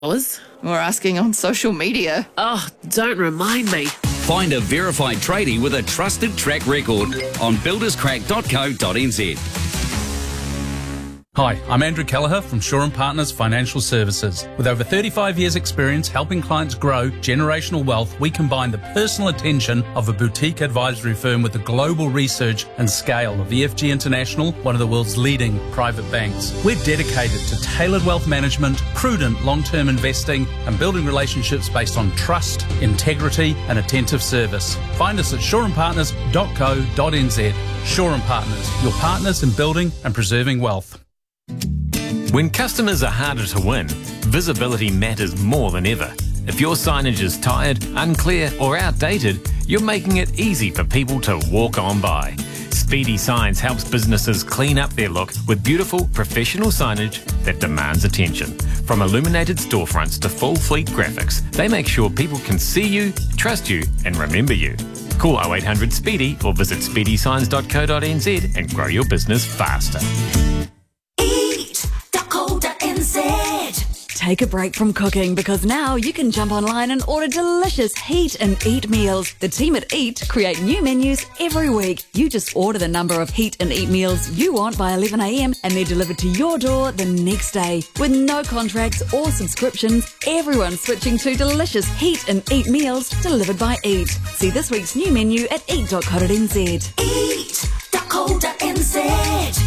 Or asking on social media. Oh, don't remind me. Find a verified tradie with a trusted track record on builderscrack.co.nz. Hi, I'm Andrew Kelleher from Shaw & Partners Financial Services. With over 35 years' experience helping clients grow generational wealth, we combine the personal attention of a boutique advisory firm with the global research and scale of EFG International, one of the world's leading private banks. We're dedicated to tailored wealth management, prudent long-term investing, and building relationships based on trust, integrity, and attentive service. Find us at shawandpartners.co.nz. Shaw & Partners, your partners in building and preserving wealth. When customers are harder to win, visibility matters more than ever. If your signage is tired, unclear or outdated, you're making it easy for people to walk on by. Speedy Signs helps businesses clean up their look with beautiful, professional signage that demands attention. From illuminated storefronts to full fleet graphics, they make sure people can see you, trust you and remember you. Call 0800 SPEEDY or visit speedysigns.co.nz and grow your business faster. Take a break from cooking because now you can jump online and order delicious Heat and Eat meals. The team at Eat create new menus every week. You just order the number of Heat and Eat meals you want by 11 a.m. and they're delivered to your door the next day. With no contracts or subscriptions, everyone's switching to delicious Heat and Eat meals delivered by Eat. See this week's new menu at eat.co.nz. Eat.co.nz.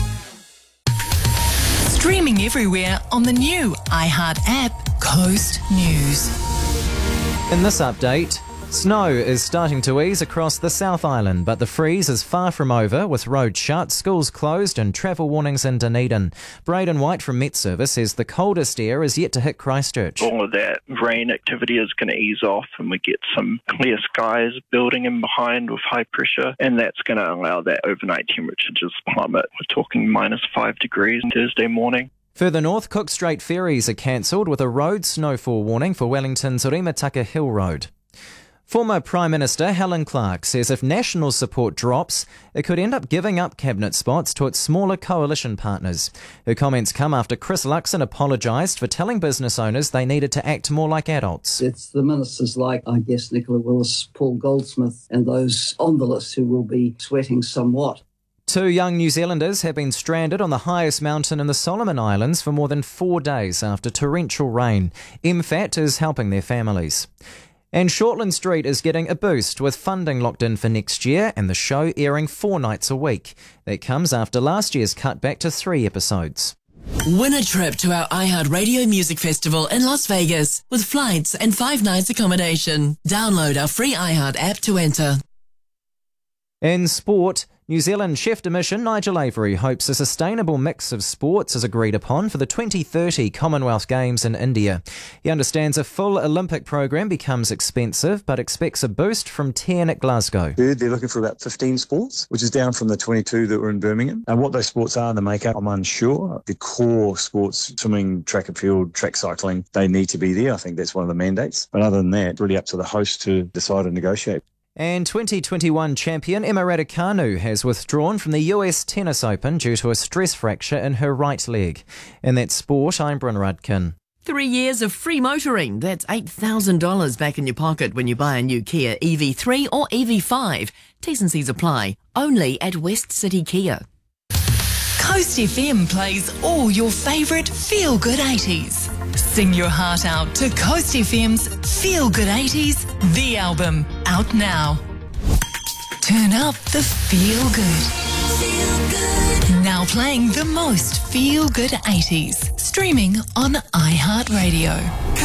Streaming everywhere on the new iHeart app, Coast News. In this update, snow is starting to ease across the South Island, but the freeze is far from over, with roads shut, schools closed and travel warnings in Dunedin. Braden White from Met Service says the coldest air is yet to hit Christchurch. All of that rain activity is going to ease off and we get some clear skies building in behind with high pressure, and that's going to allow that overnight temperature to just plummet. We're talking -5 degrees Thursday morning. Further north, Cook Strait ferries are cancelled with a road snowfall warning for Wellington's Rimataka Hill Road. Former Prime Minister Helen Clark says if national support drops, it could end up giving up cabinet spots to its smaller coalition partners. Her comments come after Chris Luxon apologised for telling business owners they needed to act more like adults. It's the ministers like, I guess, Nicola Willis, Paul Goldsmith and those on the list who will be sweating somewhat. 2 young New Zealanders have been stranded on the highest mountain in the Solomon Islands for more than 4 days after torrential rain. MFAT is helping their families. And Shortland Street is getting a boost with funding locked in for next year and the show airing 4 nights a week. That comes after last year's cut back to 3 episodes. Win a trip to our iHeart Radio Music Festival in Las Vegas with flights and 5 nights accommodation. Download our free iHeart app to enter. In sport, New Zealand chef de mission Nigel Avery hopes a sustainable mix of sports is agreed upon for the 2030 Commonwealth Games in India. He understands a full Olympic program becomes expensive, but expects a boost from 10 at Glasgow. They're looking for about 15 sports, which is down from the 22 that were in Birmingham. And what those sports are and the makeup, I'm unsure. The core sports, swimming, track and field, track cycling, they need to be there. I think that's one of the mandates. But other than that, really up to the host to decide and negotiate. And 2021 champion Emma Raducanu has withdrawn from the US Tennis Open due to a stress fracture in her right leg. In that sport, I'm Bryn Rudkin. 3 years of free motoring. That's $8,000 back in your pocket when you buy a new Kia EV3 or EV5. T's and C's apply. Only at West City Kia. Coast FM plays all your favourite feel-good 80s. Sing your heart out to Coast FM's Feel Good 80s, the album, out now. Turn up the feel good. Now playing the most feel good 80s. Streaming on iHeartRadio.